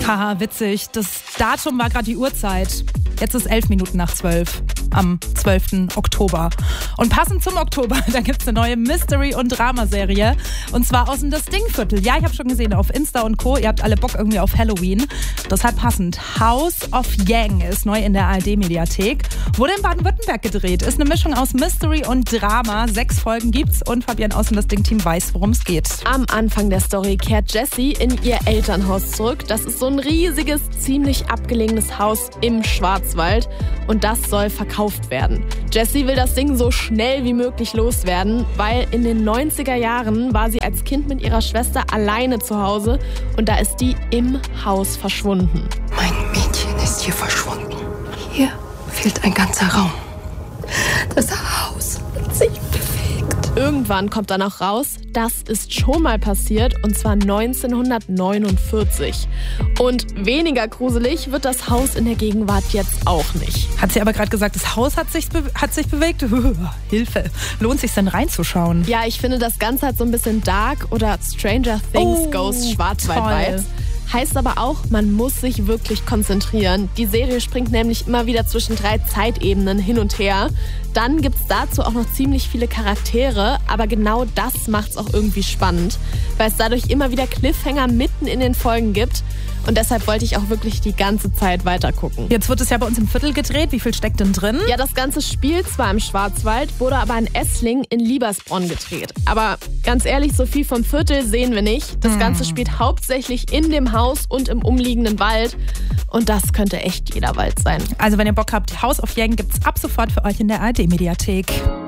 Haha, witzig. Das Datum war gerade die Uhrzeit. Jetzt ist 11 Minuten nach 12. Am 12. Oktober. Und passend zum Oktober, da gibt es eine neue Mystery- und Dramaserie. Und zwar aus dem Das Ding-Viertel. Ja, ich habe schon gesehen auf Insta und Co. Ihr habt alle Bock irgendwie auf Halloween. Deshalb passend. House of Yang ist neu in der ARD-Mediathek. Wurde in Baden-Württemberg gedreht. Ist eine Mischung aus Mystery und Drama. 6 Folgen gibt's und Fabian aus dem Das Ding-Team weiß, worum es geht. Am Anfang der Story kehrt Jessie in ihr Elternhaus zurück. Das ist so ein riesiges, ziemlich abgelegenes Haus im Schwarzwald. Und das soll verkauft werden. Jessie will das Ding so schnell wie möglich loswerden, weil in den 90er Jahren war sie als Kind mit ihrer Schwester alleine zu Hause und da ist die im Haus verschwunden. Mein Mädchen ist hier verschwunden. Hier fehlt ein ganzer Raum. Das Haus hat sich bewegt. Irgendwann kommt dann auch raus, das ist schon mal passiert und zwar 1949. Und weniger gruselig wird das Haus in der Gegenwart jetzt auch nicht. Hat sie aber gerade gesagt, das Haus hat sich bewegt? Hilfe. Lohnt sich denn reinzuschauen? Ja, ich finde, das Ganze hat so ein bisschen Dark oder Stranger Things Ghost Schwarzwald-Vibes. Heißt aber auch, man muss sich wirklich konzentrieren. Die Serie springt nämlich immer wieder zwischen 3 Zeitebenen hin und her. Dann gibt's dazu auch noch ziemlich viele Charaktere, aber genau das macht's auch irgendwie spannend, weil es dadurch immer wieder Cliffhanger mitten in den Folgen gibt. Und deshalb wollte ich auch wirklich die ganze Zeit weiter gucken. Jetzt wird es ja bei uns im Viertel gedreht. Wie viel steckt denn drin? Ja, das Ganze spielt zwar im Schwarzwald, wurde aber in Essling in Liebersbronn gedreht. Aber ganz ehrlich, so viel vom Viertel sehen wir nicht. Das Ganze spielt hauptsächlich in dem Haus und im umliegenden Wald. Und das könnte echt jeder Wald sein. Also wenn ihr Bock habt, House of Yang gibt's ab sofort für euch in der ARD-Mediathek.